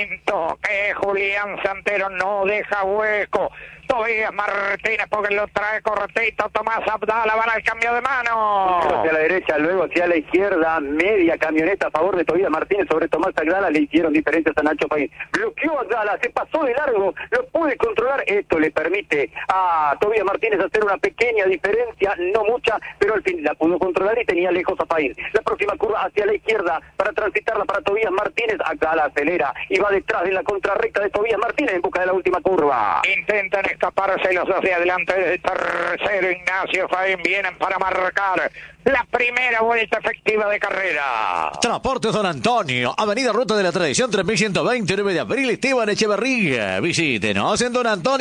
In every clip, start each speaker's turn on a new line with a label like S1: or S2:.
S1: quinto, que Julián Santero no deja hueco. Tobías Martínez porque lo trae cortito. Tomás Abdala van al cambio de mano.
S2: Hacia la derecha, luego hacia la izquierda. Media camioneta a favor de Tobías Martínez sobre Tomás Abdala. Le hicieron diferencias a Nacho Faín. Bloqueó a Abdala, se pasó de largo. Lo puede controlar. Esto le permite a Tobías Martínez hacer una pequeña diferencia, no mucha, pero al fin la pudo controlar y tenía lejos a Faín. La próxima curva hacia la izquierda para transitarla para Tobías Martínez. Abdala acelera y va detrás de la contrarrecta de Tobías Martínez en busca de la última curva.
S1: Intentan escaparse los hacia adelante del tercero. Ignacio Faín vienen para marcar la primera vuelta efectiva de carrera.
S3: Transportes Don Antonio, Avenida Ruta de la Tradición 3120, 9 de abril, Esteban Echeverría. Visítenos en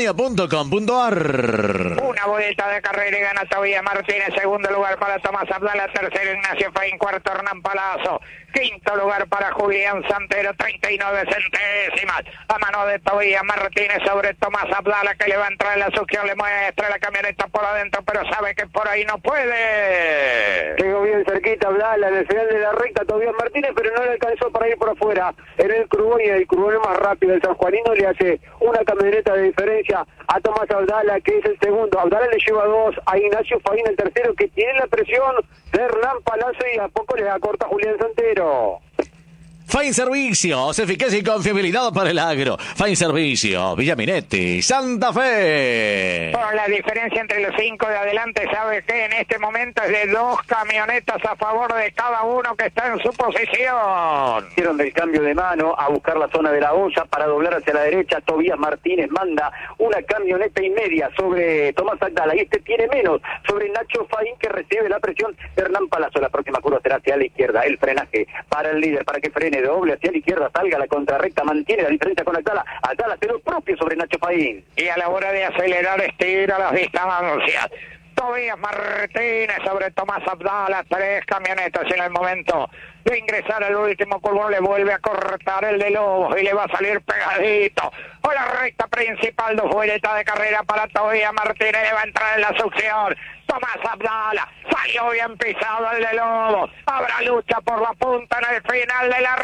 S3: donantonio.com.ar.
S1: Una vuelta de carrera y gana Tobías Martínez. Segundo lugar para Tomás Abdala. Tercero Ignacio Faín. Cuarto Hernán Palazzo. Quinto lugar para Julián Santero. 39 centésimas a mano de Tobías Martínez sobre Tomás Abdala, que le va a entrar en la succión. Le muestra la camioneta por adentro, pero sabe que por ahí no puede.
S2: Llegó bien cerquita Abdala en el final de la recta Tobías Martínez, pero no le alcanzó para ir por afuera. En el curbón, y el curbón más rápido del sanjuanino le hace una camioneta de diferencia a Tomás Abdala, que es el segundo. Abdala le lleva dos a Ignacio Faín, el tercero, que tiene la presión de Hernán Palazzo, y a poco le acorta Julián Santero.
S3: Faín Servicios, eficacia y confiabilidad para el agro. Faín Servicios, Villaminetti, Santa Fe.
S1: Por la diferencia entre los cinco de adelante, sabe que en este momento es de dos camionetas a favor de cada uno que está en su posición.
S2: Hicieron del cambio de mano a buscar la zona de la olla para doblar hacia la derecha. Tobías Martínez manda una camioneta y media sobre Tomás Abdala, y este tiene menos sobre Nacho Faín, que recibe la presión de Hernán Palazzo. La próxima curva será hacia la izquierda. El frenaje para el líder, para que frene doble hacia la izquierda, salga la contrarrecta, mantiene la diferencia con Abdala. Abdala hace lo propio sobre Nacho Faín.
S1: Y a la hora de acelerar, estira las distancias. Tobías Martínez sobre Tomás Abdala. Tres camionetas en el momento de ingresar al último curvo. Le vuelve a cortar el de Lobos y le va a salir pegadito por la recta principal. Dos vueltas de carrera para Tobías Martínez. Le va a entrar en la succión Tomás Abdala. Salió bien pisado el de Lobos. Habrá lucha por la punta en el final de la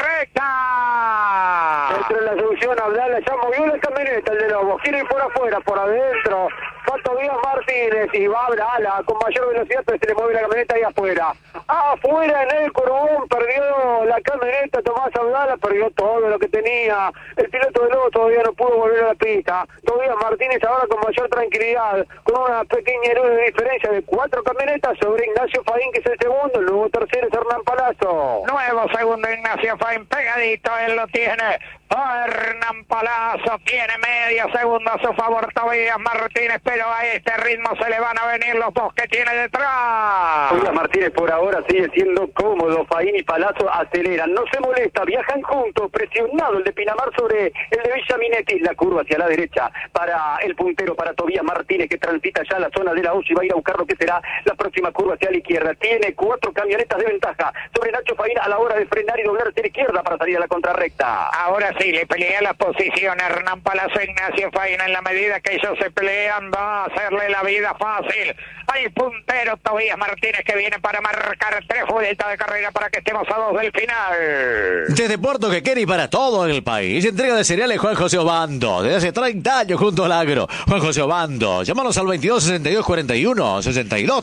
S1: recta.
S2: Dentro de la succión, Abdala ya movió la camioneta, el de Lobos. Quiere ir por afuera, por adentro. Va Tobías Martínez y va Abdala con mayor velocidad, pero se le mueve la camioneta ahí afuera. Afuera en el curbón, perdió la camioneta Tomás Abdala, perdió todo lo que tenía. El piloto de Lobos todavía no pudo volver a la pista. Tobías Martínez ahora con mayor tranquilidad, con una pequeña de diferencia de 4 camionetas sobre Ignacio Faín, que es el segundo. Luego tercero es Hernán Palazzo.
S1: Nuevo segundo Ignacio Faín, pegadito, él lo tiene. Hernán Palazzo tiene medio segundo a su favor Tobías Martínez, pero a este ritmo se le van a venir los dos que tiene detrás.
S2: Tobías Martínez por ahora sigue siendo cómodo. Faín y Palazzo aceleran, no se molesta, viajan juntos, presionado el de Pinamar sobre el de Villaminetti. La curva hacia la derecha para el puntero, para Tobías Martínez, que transita ya la zona de la olla y va a ir a buscar lo que será la próxima curva hacia la izquierda. Tiene 4 camionetas de ventaja sobre Nacho Faín a la hora de frenar y doblar hacia la izquierda para salir a la contrarrecta.
S1: Ahora sí, le pelea la posición Hernán Palazzo, Ignacio Faín. En la medida que ellos se pelean, va a hacerle la vida fácil al puntero Tobías Martínez, que viene para marcar 3 vueltas de carrera para que estemos a 2 del final.
S3: Desde Puerto Quequén y para todo el país, entrega de cereales Juan José Obando, desde hace 30 años junto al agro. Juan José Obando, llámanos al 22 62 41 62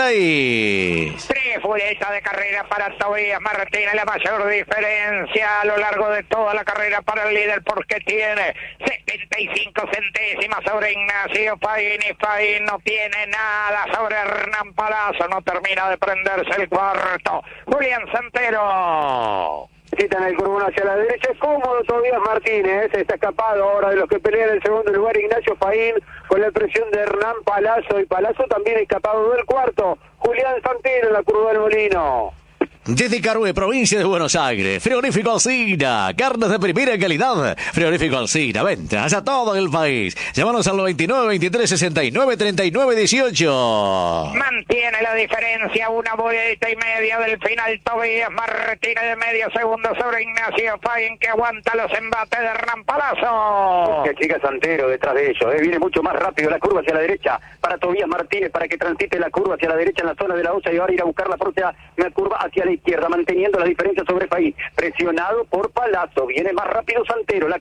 S3: 36.
S1: 3 vueltas de carrera para Tobías Martínez, la mayor diferencia a lo largo de toda la carrera para el líder, porque tiene 75 centésimas sobre Ignacio Faín, y Faín no tiene nada sobre Hernán Palazzo. No termina de prenderse el cuarto Julián Santero.
S2: Quitan el curbón hacia la derecha, es cómodo Tobías Martínez, está escapado ahora de los que pelean en el segundo lugar Ignacio Faín, con la presión de Hernán Palazzo, y Palazzo también escapado del cuarto. Julián Santero en la curva del Molino.
S3: Desde Carué, provincia de Buenos Aires, Frigorífico Alsina, carnes de primera calidad. Frigorífico Alsina, ventas a todo el país. Llámanos al 99 23 69 39 18.
S1: Mantiene la diferencia, una vuelta y media del final. Tobías Martínez de medio segundo sobre Ignacio Faín, que aguanta los embates de Hernán Palazzo.
S2: Que chica Santero detrás de ellos, viene mucho más rápido la curva hacia la derecha para Tobías Martínez, para que transite la curva hacia la derecha en la zona de la olla y ahora ir a buscar la próxima curva hacia la izquierda, manteniendo la diferencia sobre Faín, presionado por Palazzo. Viene más rápido Santero, la